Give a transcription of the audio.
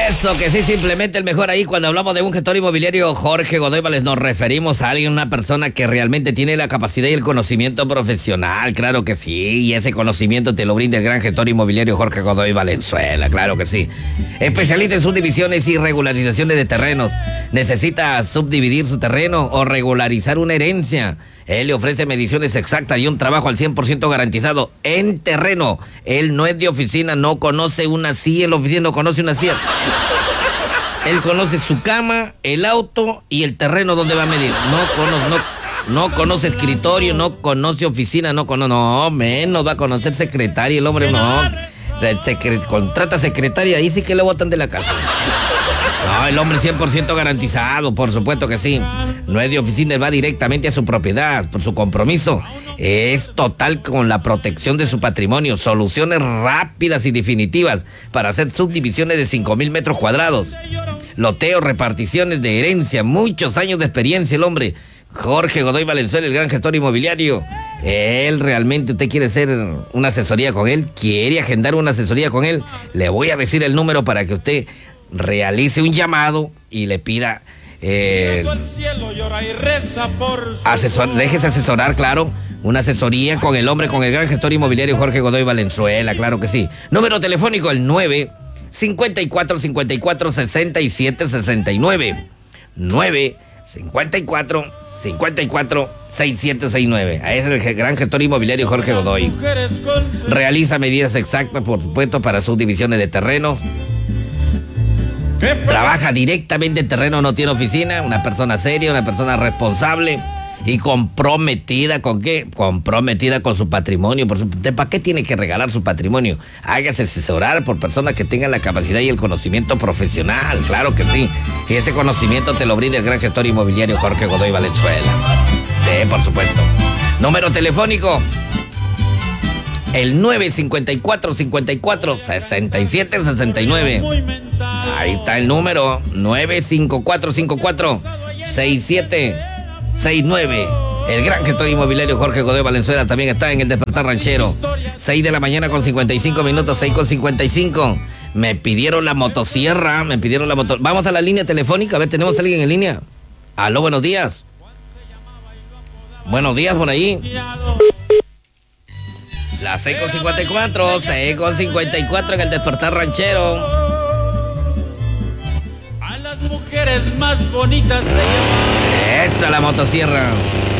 Eso que sí, simplemente el mejor ahí. Cuando hablamos de un gestor inmobiliario, Jorge Godoy Valdés, nos referimos a alguien, una persona que realmente tiene la capacidad y el conocimiento profesional, claro que sí, y ese conocimiento te lo brinda el gran gestor inmobiliario Jorge Godoy Valenzuela, claro que sí. Especialista en subdivisiones y regularizaciones de terrenos. ¿Necesita subdividir su terreno o regularizar una herencia? Él le ofrece mediciones exactas y un trabajo al 100% garantizado en terreno. Él no es de oficina, no conoce una silla en la oficina, no conoce una silla. Él conoce su cama, el auto y el terreno donde va a medir. No conoce escritorio, no conoce oficina, no, menos va a conocer secretaria. El hombre no. Contrata secretaria, ahí sí que le botan de la casa. No, el hombre 100% garantizado, por supuesto que sí. No es de oficina, va directamente a su propiedad, por su compromiso. Es total con la protección de su patrimonio. Soluciones rápidas y definitivas para hacer subdivisiones de 5,000 metros cuadrados. Loteo, reparticiones de herencia, muchos años de experiencia el hombre. Jorge Godoy Valenzuela, el gran gestor inmobiliario. Él realmente, usted quiere hacer una asesoría con él, quiere agendar una asesoría con él. Le voy a decir el número para que usted realice un llamado y le pida déjese asesorar, claro, una asesoría con el hombre, con el gran gestor inmobiliario Jorge Godoy Valenzuela, claro que sí. Número telefónico el 954-54-67-69 954-54-6769. Ahí es el gran gestor inmobiliario Jorge Godoy. Realiza medidas exactas, por supuesto, para subdivisiones de terrenos. Trabaja directamente en terreno, no tiene oficina, una persona seria, una persona responsable y comprometida. ¿Con qué? Comprometida con su patrimonio. ¿Para qué tiene que regalar su patrimonio? Hágase asesorar por personas que tengan la capacidad y el conocimiento profesional, claro que sí. Y ese conocimiento te lo brinda el gran gestor inmobiliario Jorge Godoy Valenzuela. Sí, por supuesto. Número telefónico el 954-54-67-69. Ahí está el número, 954-54-6769. El gran gestor inmobiliario Jorge Godoy Valenzuela también está en el Despertar Ranchero. 6 de la mañana con 55 minutos, 6:55. Me pidieron la motosierra, Vamos a la línea telefónica, a ver, ¿tenemos a alguien en línea? Aló, buenos días. Buenos días por ahí. Las 6:54 en el Despertar Ranchero. A las mujeres más bonitas se llaman. Esa la motosierra.